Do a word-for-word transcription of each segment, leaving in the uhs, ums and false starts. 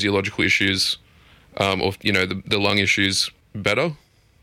physiological issues um, or, you know, the, the lung issues better?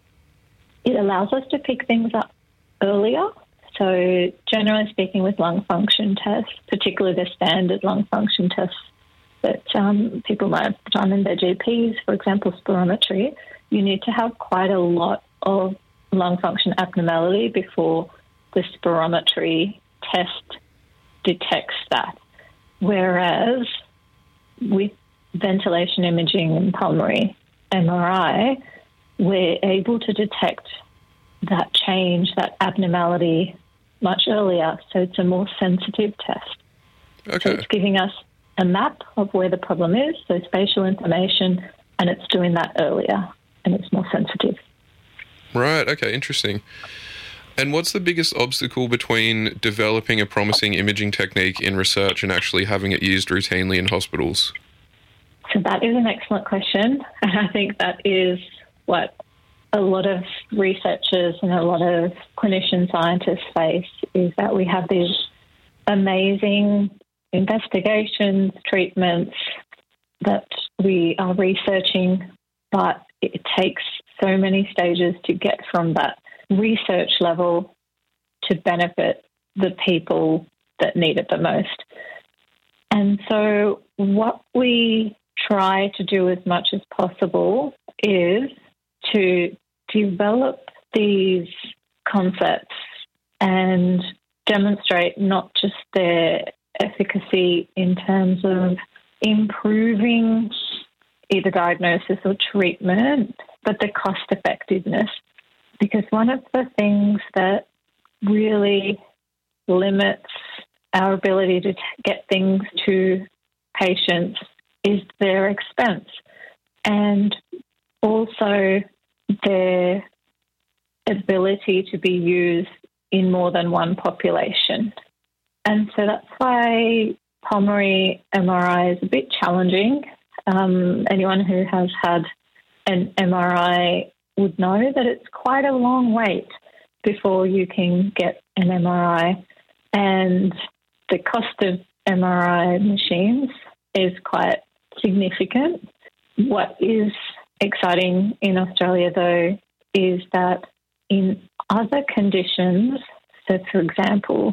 It allows us to pick things up earlier. So generally speaking, with lung function tests, particularly the standard lung function tests that um, people might have done in their G Ps, for example, spirometry, you need to have quite a lot of lung function abnormality before the spirometry test detects that. Whereas with ventilation imaging and pulmonary M R I, we're able to detect that change, that abnormality much earlier. So it's a more sensitive test. Okay. So it's giving us a map of where the problem is, so spatial information, and it's doing that earlier, and it's more sensitive. Right, okay, interesting. And what's the biggest obstacle between developing a promising imaging technique in research and actually having it used routinely in hospitals? So that is an excellent question, and I think that is what a lot of researchers and a lot of clinician scientists face, is that we have these amazing investigations, treatments that we are researching, but it takes so many stages to get from that research level to benefit the people that need it the most. And so what we try to do as much as possible is to develop these concepts and demonstrate not just their efficacy in terms of improving either diagnosis or treatment, but the cost effectiveness. Because one of the things that really limits our ability to t- get things to patients is their expense, and also their ability to be used in more than one population. And so that's why pulmonary M R I is a bit challenging. Um, anyone who has had an M R I would know that it's quite a long wait before you can get an M R I. And the cost of M R I machines is quite significant. What is exciting in Australia, though, is that in other conditions, so for example,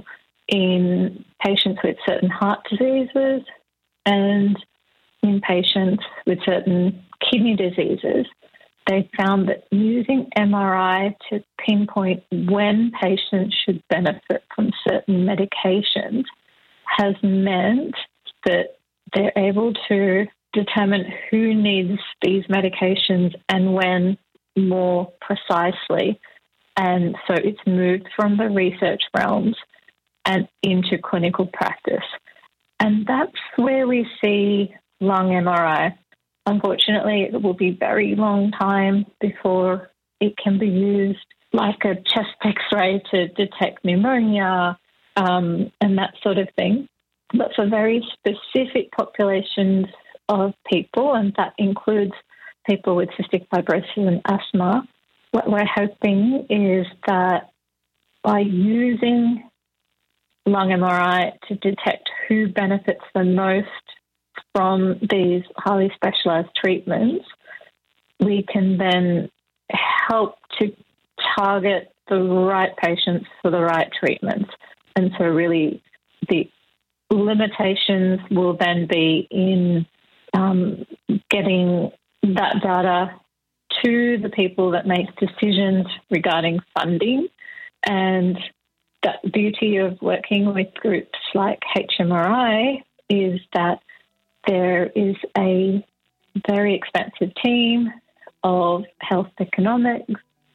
in patients with certain heart diseases and in patients with certain kidney diseases, they found that using M R I to pinpoint when patients should benefit from certain medications has meant that they're able to determine who needs these medications and when more precisely. And so it's moved from the research realms and into clinical practice. And that's where we see lung M R I. Unfortunately, it will be a very long time before it can be used like a chest X-ray to detect pneumonia um, and that sort of thing. But for very specific populations of people, and that includes people with cystic fibrosis and asthma, what we're hoping is that by using lung M R I to detect who benefits the most from these highly specialised treatments, we can then help to target the right patients for the right treatments. And so really the limitations will then be in um, getting that data to the people that make decisions regarding funding. And the beauty of working with groups like H M R I is that there is a very expensive team of health economics,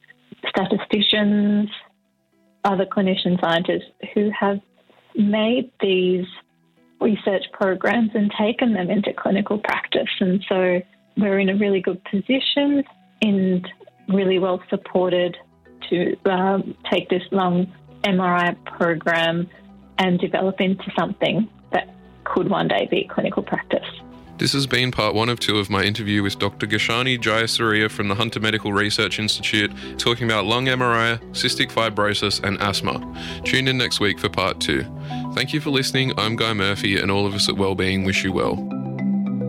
statisticians, other clinician scientists who have made these research programs and taken them into clinical practice. And so we're in a really good position and really well supported to um, take this lung M R I program and develop into something that could one day be clinical practice. This has been part one of two of my interview with Doctor Gashani Jayasuriya from the Hunter Medical Research Institute, talking about lung M R I, cystic fibrosis and asthma. Tune in next week for part two. Thank you for listening. I'm Guy Murphy, and all of us at Wellbeing wish you well.